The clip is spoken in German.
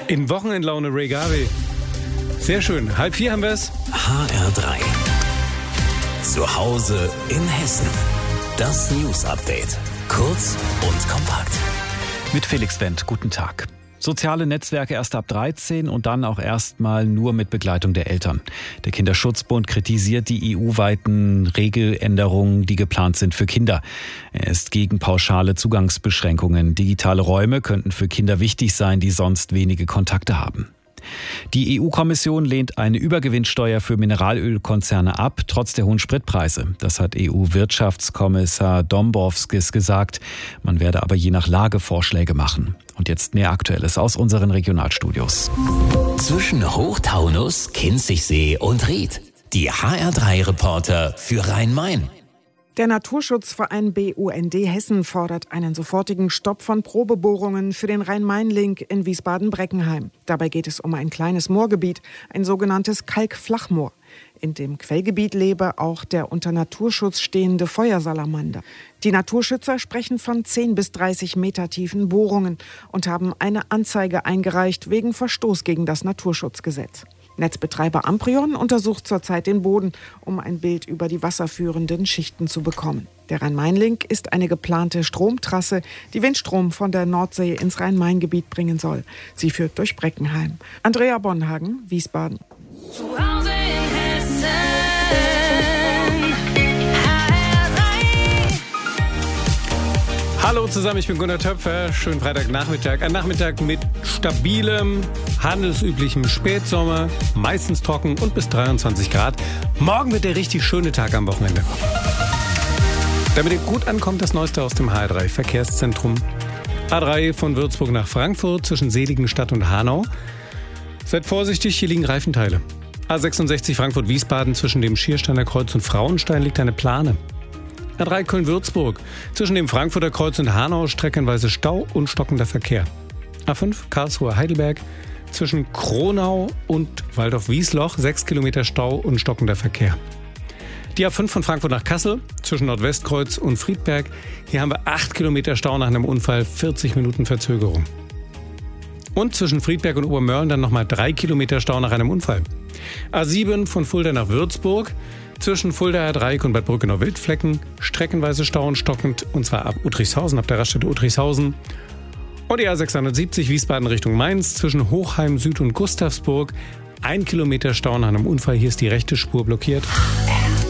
In Wochenendlaune Ray Garvey. Sehr schön. 3:30 haben wir es. HR3. Zu Hause in Hessen. Das News-Update. Kurz und kompakt. Mit Felix Wendt. Guten Tag. Soziale Netzwerke erst ab 13 und dann auch erstmal nur mit Begleitung der Eltern. Der Kinderschutzbund kritisiert die EU-weiten Regeländerungen, die geplant sind für Kinder. Er ist gegen pauschale Zugangsbeschränkungen. Digitale Räume könnten für Kinder wichtig sein, die sonst wenige Kontakte haben. Die EU-Kommission lehnt eine Übergewinnsteuer für Mineralölkonzerne ab, trotz der hohen Spritpreise. Das hat EU-Wirtschaftskommissar Dombrovskis gesagt. Man werde aber je nach Lage Vorschläge machen. Und jetzt mehr Aktuelles aus unseren Regionalstudios. Zwischen Hochtaunus, Kinzigsee und Ried. Die HR3-Reporter für Rhein-Main. Der Naturschutzverein BUND Hessen fordert einen sofortigen Stopp von Probebohrungen für den Rhein-Main-Link in Wiesbaden-Breckenheim. Dabei geht es um ein kleines Moorgebiet, ein sogenanntes Kalkflachmoor. In dem Quellgebiet lebe auch der unter Naturschutz stehende Feuersalamander. Die Naturschützer sprechen von 10 bis 30 Meter tiefen Bohrungen und haben eine Anzeige eingereicht wegen Verstoß gegen das Naturschutzgesetz. Netzbetreiber Amprion untersucht zurzeit den Boden, um ein Bild über die wasserführenden Schichten zu bekommen. Der Rhein-Main-Link ist eine geplante Stromtrasse, die Windstrom von der Nordsee ins Rhein-Main-Gebiet bringen soll. Sie führt durch Breckenheim. Andrea Bonhagen, Wiesbaden. Zu Hause in Hessen. Hallo zusammen, ich bin Gunnar Töpfer. Schönen Freitagnachmittag. Ein Nachmittag mit stabilem, handelsüblichem Spätsommer, meistens trocken und bis 23 Grad. Morgen wird der richtig schöne Tag am Wochenende. Damit ihr gut ankommt, das Neueste aus dem HR3 Verkehrszentrum. A3 von Würzburg nach Frankfurt zwischen Seligenstadt und Hanau. Seid vorsichtig, hier liegen Reifenteile. A66 Frankfurt-Wiesbaden zwischen dem Schiersteiner Kreuz und Frauenstein liegt eine Plane. A3 Köln-Würzburg. Zwischen dem Frankfurter Kreuz und Hanau streckenweise Stau und stockender Verkehr. A5 Karlsruhe-Heidelberg. Zwischen Kronau und Waldorf-Wiesloch 6 Kilometer Stau und stockender Verkehr. Die A5 von Frankfurt nach Kassel. Zwischen Nordwestkreuz und Friedberg. Hier haben wir 8 Kilometer Stau nach einem Unfall, 40 Minuten Verzögerung. Und zwischen Friedberg und Obermörlen dann nochmal 3 Kilometer Stau nach einem Unfall. A7 von Fulda nach Würzburg. Zwischen Fuldaer Dreieck und Bad Brückenau-Wildflecken streckenweise Stau und stockend, und zwar ab Uttrichshausen, ab der Raststätte Uttrichshausen. Und die A670 Wiesbaden Richtung Mainz zwischen Hochheim Süd und Gustavsburg. 1 Kilometer Stau nach einem Unfall, hier ist die rechte Spur blockiert.